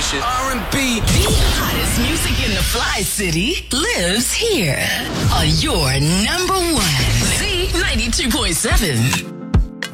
station. R&B. The hottest music in the Fly City lives here on your number one Z 92.7.